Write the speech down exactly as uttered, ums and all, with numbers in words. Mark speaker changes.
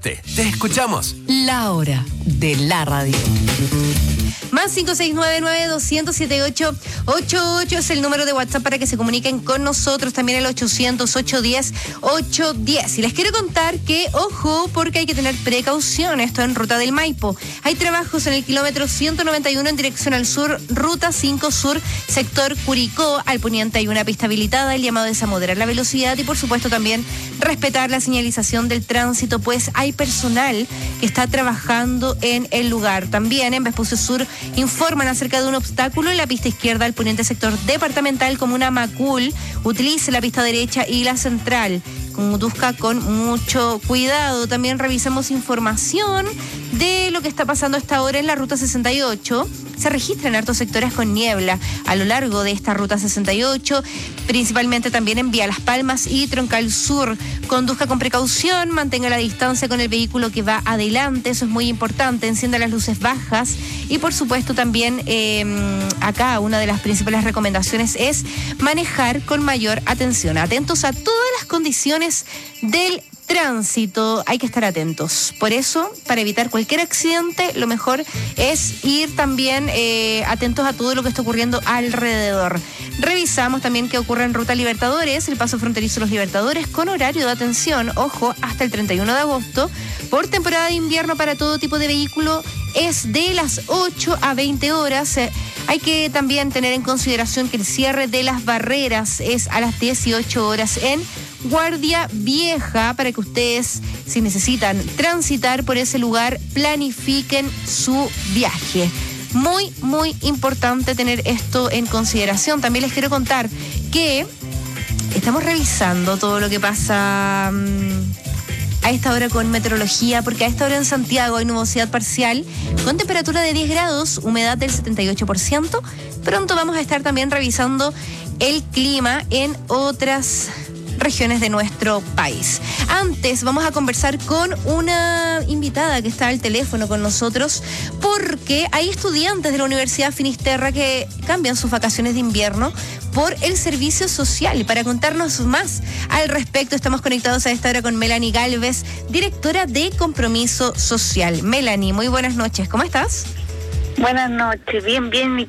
Speaker 1: Te, te escuchamos.
Speaker 2: La hora de la radio.
Speaker 3: Más cinco seis nueve nueve dos cero cero siete ocho ocho ocho es el número de WhatsApp para que se comuniquen con nosotros. También el ochocientos, ochocientos diez, ochocientos diez. Y les quiero contar que, ojo, porque hay que tener precaución. Esto en Ruta del Maipo. Hay trabajos en el kilómetro ciento noventa y uno en dirección al sur, Ruta cinco Sur, sector Curicó. Al poniente hay una pista habilitada. El llamado es a moderar la velocidad y, por supuesto, también respetar la señalización del tránsito, pues hay personal que está trabajando en el lugar. También en Vespucio Sur informan acerca de un obstáculo en la pista izquierda al poniente sector departamental Comuna Macul. Utilice la pista derecha y la central. Conduzca con mucho cuidado. También revisamos información de lo que está pasando a esta hora en la ruta sesenta y ocho. Se registran hartos sectores con niebla a lo largo de esta ruta sesenta y ocho, principalmente también en Vía Las Palmas y Troncal Sur. Conduzca con precaución, mantenga la distancia con el vehículo que va adelante, eso es muy importante. Encienda las luces bajas y, por supuesto, también eh, acá una de las principales recomendaciones es manejar con mayor atención. Atentos a todas las condiciones del tránsito, hay que estar atentos. Por eso, para evitar cualquier accidente, lo mejor es ir también eh, atentos a todo lo que está ocurriendo alrededor. Revisamos también qué ocurre en Ruta Libertadores, el paso fronterizo de los Libertadores, con horario de atención, ojo, hasta el treinta y uno de agosto, por temporada de invierno para todo tipo de vehículo, es de las ocho a veinte horas. Eh, hay que también tener en consideración que el cierre de las barreras es a las dieciocho horas en Guardia Vieja, para que ustedes, si necesitan transitar por ese lugar, planifiquen su viaje. Muy, muy importante tener esto en consideración. También les quiero contar que estamos revisando todo lo que pasa um, a esta hora con meteorología, porque a esta hora en Santiago hay nubosidad parcial con temperatura de diez grados, humedad del setenta y ocho por ciento. Pronto vamos a estar también revisando el clima en otras regiones de nuestro país. Antes vamos a conversar con una invitada que está al teléfono con nosotros, porque hay estudiantes de la Universidad Finisterra que cambian sus vacaciones de invierno por el servicio social. Y para contarnos más al respecto, estamos conectados a esta hora con Melanie Galvez, directora de Compromiso Social. Melanie, muy buenas noches, ¿cómo estás?
Speaker 4: Buenas noches, bien, bien, mi